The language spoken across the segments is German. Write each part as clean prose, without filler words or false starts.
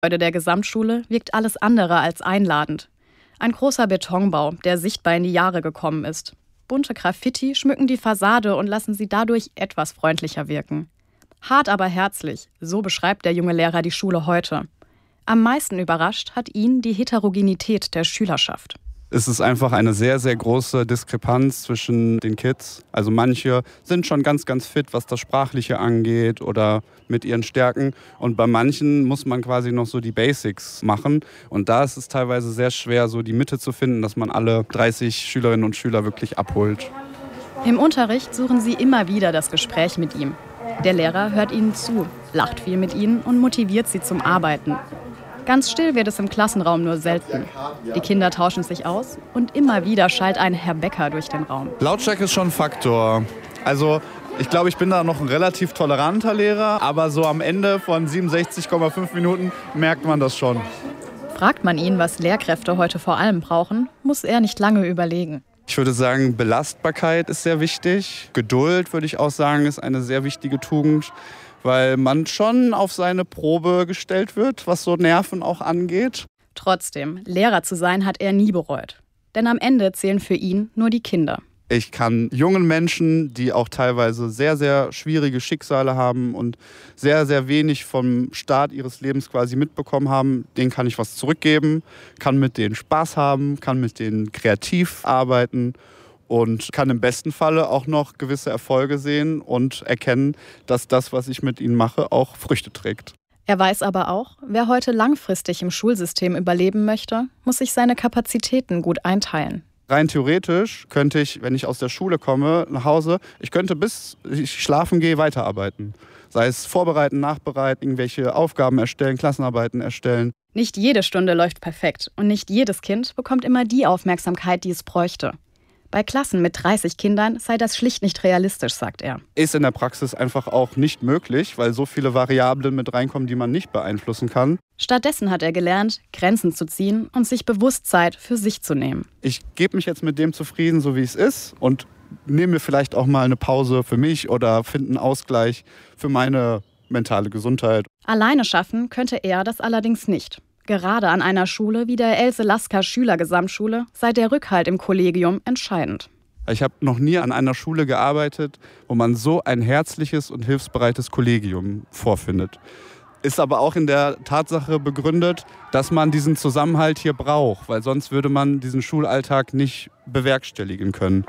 Gebäude der Gesamtschule wirkt alles andere als einladend. Ein großer Betonbau, der sichtbar in die Jahre gekommen ist. Bunte Graffiti schmücken die Fassade und lassen sie dadurch etwas freundlicher wirken. Hart, aber herzlich, so beschreibt der junge Lehrer die Schule heute. Am meisten überrascht hat ihn die Heterogenität der Schülerschaft. Es ist einfach eine sehr, sehr große Diskrepanz zwischen den Kids. Also manche sind schon ganz, ganz fit, was das Sprachliche angeht oder mit ihren Stärken. Und bei manchen muss man quasi noch so die Basics machen. Und da ist es teilweise sehr schwer, so die Mitte zu finden, dass man alle 30 Schülerinnen und Schüler wirklich abholt. Im Unterricht suchen sie immer wieder das Gespräch mit ihm. Der Lehrer hört ihnen zu, lacht viel mit ihnen und motiviert sie zum Arbeiten. Ganz still wird es im Klassenraum nur selten. Die Kinder tauschen sich aus und immer wieder schallt ein Herr Becker durch den Raum. Lautstärke ist schon ein Faktor. Also ich glaube, ich bin da noch ein relativ toleranter Lehrer, aber so am Ende von 67,5 Minuten merkt man das schon. Fragt man ihn, was Lehrkräfte heute vor allem brauchen, muss er nicht lange überlegen. Ich würde sagen, Belastbarkeit ist sehr wichtig. Geduld, würde ich auch sagen, ist eine sehr wichtige Tugend, weil man schon auf seine Probe gestellt wird, was so Nerven auch angeht. Trotzdem, Lehrer zu sein hat er nie bereut. Denn am Ende zählen für ihn nur die Kinder. Ich kann jungen Menschen, die auch teilweise sehr, sehr schwierige Schicksale haben und sehr, sehr wenig vom Start ihres Lebens quasi mitbekommen haben, denen kann ich was zurückgeben, kann mit denen Spaß haben, kann mit denen kreativ arbeiten und kann im besten Falle auch noch gewisse Erfolge sehen und erkennen, dass das, was ich mit ihnen mache, auch Früchte trägt. Er weiß aber auch, wer heute langfristig im Schulsystem überleben möchte, muss sich seine Kapazitäten gut einteilen. Rein theoretisch könnte ich, wenn ich aus der Schule komme, nach Hause, ich könnte bis ich schlafen gehe, weiterarbeiten. Sei es vorbereiten, nachbereiten, irgendwelche Aufgaben erstellen, Klassenarbeiten erstellen. Nicht jede Stunde läuft perfekt und nicht jedes Kind bekommt immer die Aufmerksamkeit, die es bräuchte. Bei Klassen mit 30 Kindern sei das schlicht nicht realistisch, sagt er. Ist in der Praxis einfach auch nicht möglich, weil so viele Variablen mit reinkommen, die man nicht beeinflussen kann. Stattdessen hat er gelernt, Grenzen zu ziehen und sich bewusst Zeit für sich zu nehmen. Ich gebe mich jetzt mit dem zufrieden, so wie es ist und nehme mir vielleicht auch mal eine Pause für mich oder finde einen Ausgleich für meine mentale Gesundheit. Alleine schaffen könnte er das allerdings nicht. Gerade an einer Schule wie der Else-Lasker-Schülergesamtschule sei der Rückhalt im Kollegium entscheidend. Ich habe noch nie an einer Schule gearbeitet, wo man so ein herzliches und hilfsbereites Kollegium vorfindet. Ist aber auch in der Tatsache begründet, dass man diesen Zusammenhalt hier braucht, weil sonst würde man diesen Schulalltag nicht bewerkstelligen können.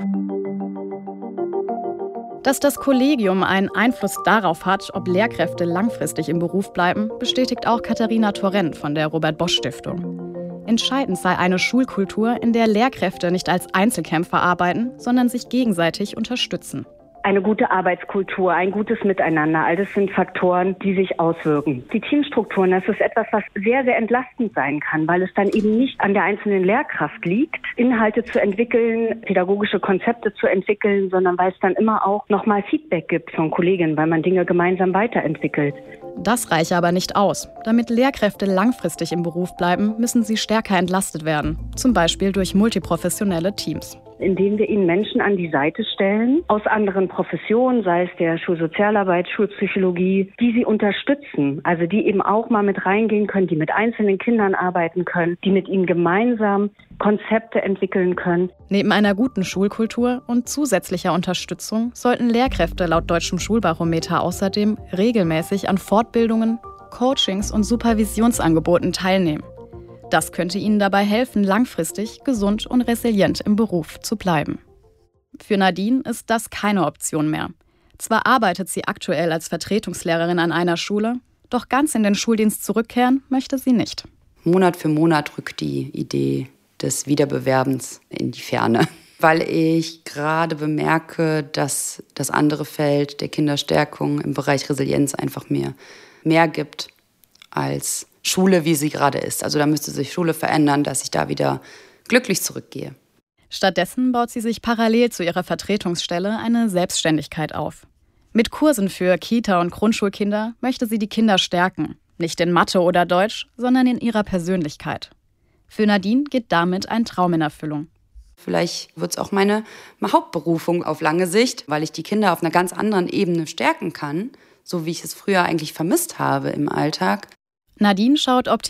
Dass das Kollegium einen Einfluss darauf hat, ob Lehrkräfte langfristig im Beruf bleiben, bestätigt auch Katharina Torrent von der Robert-Bosch-Stiftung. Entscheidend sei eine Schulkultur, in der Lehrkräfte nicht als Einzelkämpfer arbeiten, sondern sich gegenseitig unterstützen. Eine gute Arbeitskultur, ein gutes Miteinander, all das sind Faktoren, die sich auswirken. Die Teamstrukturen, das ist etwas, was sehr, sehr entlastend sein kann, weil es dann eben nicht an der einzelnen Lehrkraft liegt, Inhalte zu entwickeln, pädagogische Konzepte zu entwickeln, sondern weil es dann immer auch nochmal Feedback gibt von Kolleginnen, weil man Dinge gemeinsam weiterentwickelt. Das reiche aber nicht aus. Damit Lehrkräfte langfristig im Beruf bleiben, müssen sie stärker entlastet werden, zum Beispiel durch multiprofessionelle Teams. Indem wir ihnen Menschen an die Seite stellen, aus anderen Professionen, sei es der Schulsozialarbeit, Schulpsychologie, die sie unterstützen, also die eben auch mal mit reingehen können, die mit einzelnen Kindern arbeiten können, die mit ihnen gemeinsam Konzepte entwickeln können. Neben einer guten Schulkultur und zusätzlicher Unterstützung sollten Lehrkräfte laut Deutschem Schulbarometer außerdem regelmäßig an Fortbildungen, Coachings und Supervisionsangeboten teilnehmen. Das könnte ihnen dabei helfen, langfristig gesund und resilient im Beruf zu bleiben. Für Nadine ist das keine Option mehr. Zwar arbeitet sie aktuell als Vertretungslehrerin an einer Schule, doch ganz in den Schuldienst zurückkehren möchte sie nicht. Monat für Monat rückt die Idee des Wiederbewerbens in die Ferne, weil ich gerade bemerke, dass das andere Feld der Kinderstärkung im Bereich Resilienz einfach mir mehr gibt als Schule, wie sie gerade ist. Also da müsste sich Schule verändern, dass ich da wieder glücklich zurückgehe. Stattdessen baut sie sich parallel zu ihrer Vertretungsstelle eine Selbstständigkeit auf. Mit Kursen für Kita- und Grundschulkinder möchte sie die Kinder stärken. Nicht in Mathe oder Deutsch, sondern in ihrer Persönlichkeit. Für Nadine geht damit ein Traum in Erfüllung. Vielleicht wird es auch meine Hauptberufung auf lange Sicht, weil ich die Kinder auf einer ganz anderen Ebene stärken kann, so wie ich es früher eigentlich vermisst habe im Alltag. Nadine schaut optimistisch